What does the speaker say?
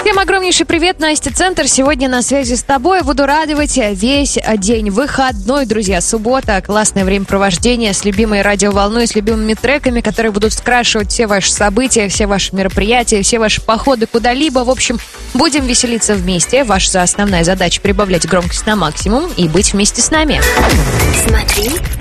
Всем огромнейший привет, Настя Центр. Сегодня на связи с тобой. Буду радовать весь день. Выходной, друзья, суббота. Классное времяпровождение с любимой радиоволной, с любимыми треками, которые будут скрашивать все ваши события, все ваши мероприятия, все ваши походы куда-либо. В общем, будем веселиться вместе. Ваша основная задача — прибавлять громкость на максимум и быть вместе с нами. Смотри,